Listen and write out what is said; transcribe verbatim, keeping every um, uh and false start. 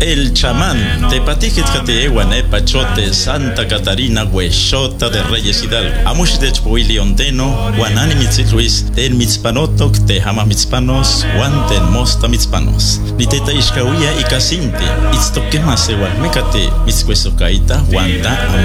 El chamán, tepatijit kate ewane pachote Santa Catarina Huexota de Reyes Hidalgo. Amush de Chpuili Ondeno, Guanani Mitzit Luis, Ten Mitzpanotok, Tehama Mitzpanos, Juan Ten Mosta Mitzpanos. Niteta Ishkawia y Casinte, Itztoquemase Walmecate, Mitzcuesocaita, Wanda.